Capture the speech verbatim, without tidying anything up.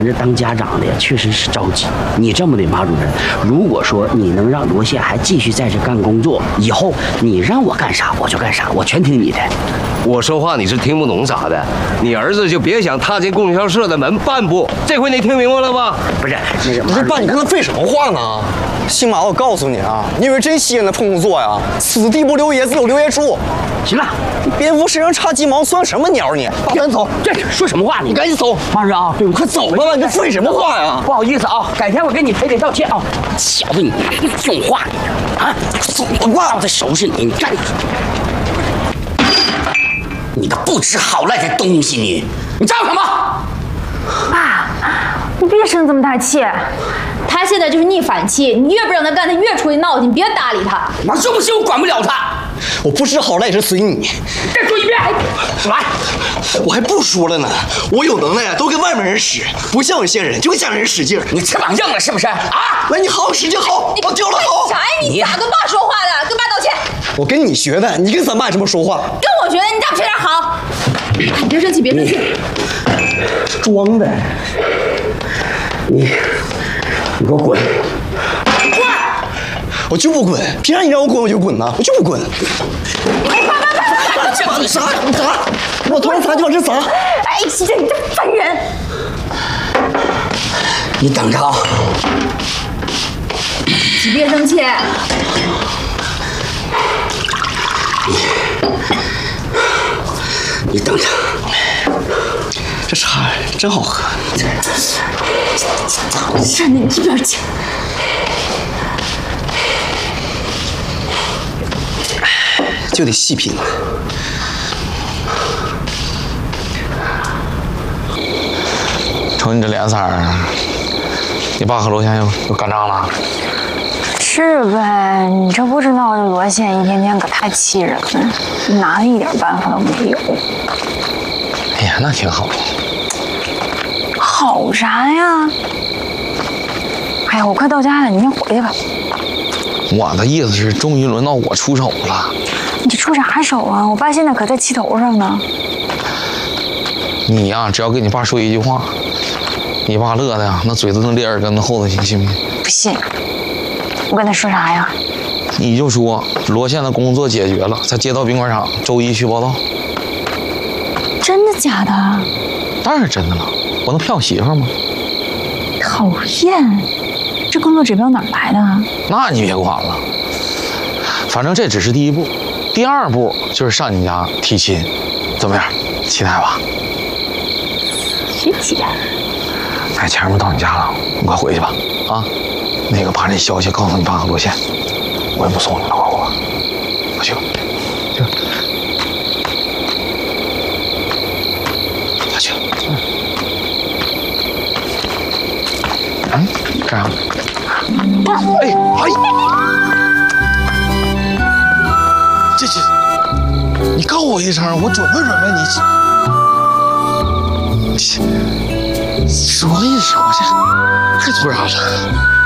这当家长的呀，确实是着急。你这么的，马主任，如果说你能让罗宪还继续在这干工作，以后你让我干啥我就干啥，我全听你的。 我说话你是听不懂咋的？你儿子就别想踏进供销社的门半步。这回你听明白了吧？ 不是那个， 不是爸，你跟他废什么话呢？姓马，我告诉你啊，你以为真稀罕那份工作呀？此地不留爷，自有留爷处。 行了， 你蝙蝠身上插鸡毛，算什么鸟你？爸，咱走。 这说什么话你？ 你赶紧走， 马主任啊，对不起， 快走吧，你这废什么话呀？ 不好意思啊，改天我给你赔礼道歉啊。小子，你还这种话你啊？走吧，我再收拾你，你干！你个不知好赖的东西，你你叫什么？ 爸，你别生这么大气。他现在就是逆反期，你越不让他干，他越出去闹去，你别搭理他。 我是不是我管不了他？ 我不知好赖也是随你。 再说一遍，来， 我还不说了呢，我有能耐啊，都跟外面人使，不像有些人就跟家里人使劲儿。 你翅膀硬了是不是啊？ 来，你好好使劲吼，我丢了吼。 啥呀？你咋跟爸说话的？跟爸道歉。 我跟你学的，你跟咱爸这么说话。 跟我学的，你咋不学点好？你别生气，别生气。 装的。 你，你给我滚！ 滚！ 我就不滚，凭啥你让我滚我就滚呢？我就不滚。 哎，爸爸爸爸！ 这把砸砸！我突然砸就往这砸。 哎，你这你这烦人！ 你等着啊！ 你别生气。 你等着， 这茶真好喝。 真的，你一边去。 就得细品。 瞅你这脸色儿，你爸和罗宪又又干仗了？ 是呗，你这不知道，这罗宪一天天可太气人了，拿他一点办法都没有。 哎呀，那挺好。 好啥呀？哎呀，我快到家了，你先回去吧。 我的意思是，终于轮到我出手了。 你出啥手啊？我爸现在可在气头上呢。 你呀、啊，只要跟你爸说一句话，你爸乐的呀，那嘴都能裂耳根子后头，你信不信？ 不信。我跟他说啥呀？ 你就说罗宪的工作解决了，在街道宾馆厂周一去报道。 真的假的？ 当然是真的了，我能骗我媳妇吗？ 讨厌，这工作指标哪儿来的？ 那你别管了，反正这只是第一步，第二步就是上你家提亲，怎么样？期待吧？ 谁期待？ 哎，前面到你家了，你快回去吧。啊，那个把这消息告诉你爸和罗宪，我也不送你了，我快去吧，去吧。快去。嗯。嗯，干啥？哎哎，这这，你告我一声，我准备准备你。说一声，这太突然了。